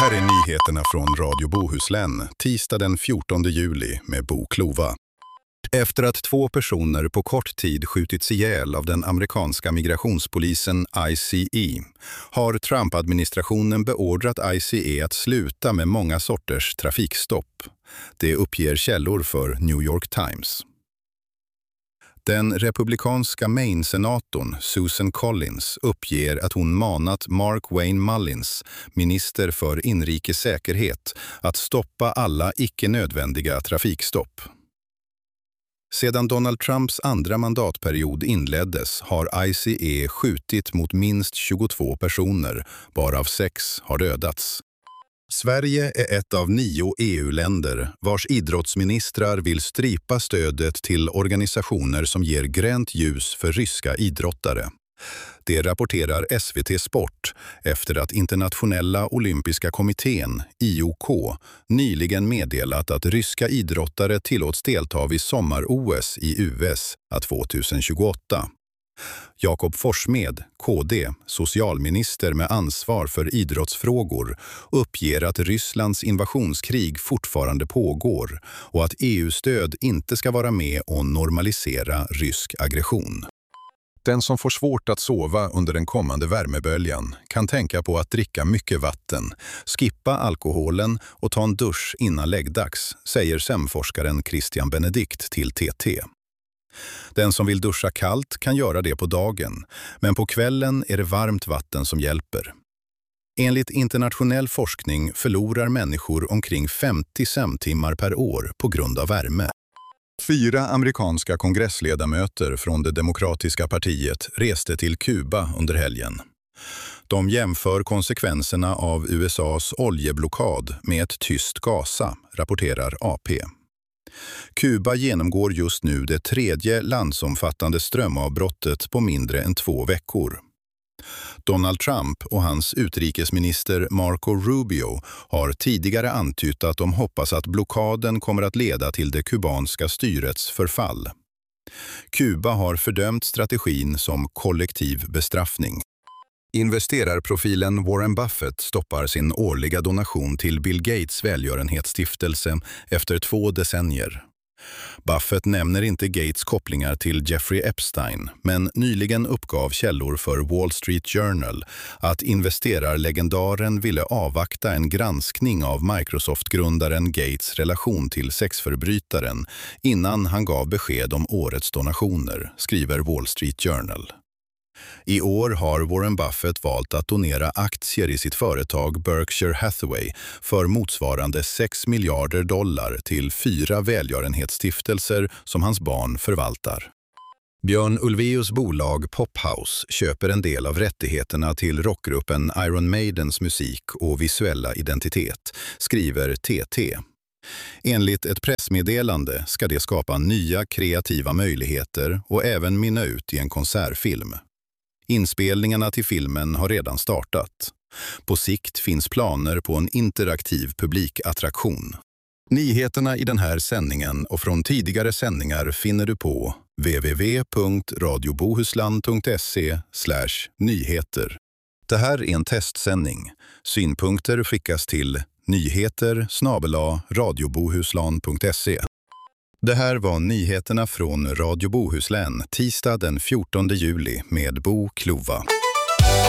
här är nyheterna från Radio Bohuslän, tisdag den 14 juli med Bo Klova. Efter att 2 personer på kort tid skjutits ihjäl av den amerikanska migrationspolisen ICE har Trump-administrationen beordrat ICE att sluta med många sorters trafikstopp. Det uppger källor för New York Times. Den republikanska Maine-senatorn Susan Collins uppger att hon manat Mark Wayne Mullins, minister för inrikes säkerhet, att stoppa alla icke-nödvändiga trafikstopp. Sedan Donald Trumps andra mandatperiod inleddes har ICE skjutit mot minst 22 personer, varav 6 har dödats. Sverige är ett av 9 EU-länder vars idrottsministrar vill strypa stödet till organisationer som ger grönt ljus för ryska idrottare. Det rapporterar SVT Sport efter att Internationella olympiska kommittén, IOK, nyligen meddelat att ryska idrottare tillåts delta vid sommar-OS i US 2028. Jakob Forssmed, KD, socialminister med ansvar för idrottsfrågor, uppger att Rysslands invasionskrig fortfarande pågår och att EU-stöd inte ska vara med och normalisera rysk aggression. Den som får svårt att sova under den kommande värmeböljan kan tänka på att dricka mycket vatten, skippa alkoholen och ta en dusch innan läggdags, säger sömnforskaren Christian Benedikt till TT. Den som vill duscha kallt kan göra det på dagen, men på kvällen är det varmt vatten som hjälper. Enligt internationell forskning förlorar människor omkring 50 sömntimmar per år på grund av värme. 4 amerikanska kongressledamöter från det demokratiska partiet reste till Kuba under helgen. De jämför konsekvenserna av USAs oljeblockad med ett tyst Gaza, rapporterar AP. Kuba genomgår just nu det 3:e landsomfattande strömavbrottet på mindre än 2 veckor. Donald Trump och hans utrikesminister Marco Rubio har tidigare antytt att de hoppas att blockaden kommer att leda till det kubanska styrets förfall. Kuba har fördömt strategin som kollektiv bestraffning. Investerarprofilen Warren Buffett stoppar sin årliga donation till Bill Gates välgörenhetsstiftelse efter 2 decennier. Buffett nämner inte Gates kopplingar till Jeffrey Epstein, men nyligen uppgav källor för Wall Street Journal att investerarlegendaren ville avvakta en granskning av Microsoft-grundaren Gates relation till sexförbrytaren innan han gav besked om årets donationer, skriver Wall Street Journal. I år har Warren Buffett valt att donera aktier i sitt företag Berkshire Hathaway för motsvarande $6 miljarder till 4 välgörenhetsstiftelser som hans barn förvaltar. Björn Ulvaeus bolag Pophouse köper en del av rättigheterna till rockgruppen Iron Maidens musik och visuella identitet, skriver TT. Enligt ett pressmeddelande ska det skapa nya kreativa möjligheter och även mynna ut i en konsertfilm. Inspelningarna till filmen har redan startat. På sikt finns planer på en interaktiv publikattraktion. Nyheterna i den här sändningen och från tidigare sändningar finner du på www.radiobohusland.se/nyheter. Det här är en testsändning. Synpunkter skickas till nyheter@radiobohusland.se. Det här var nyheterna från Radio Bohuslän, tisdag den 14 juli med Bo Klova.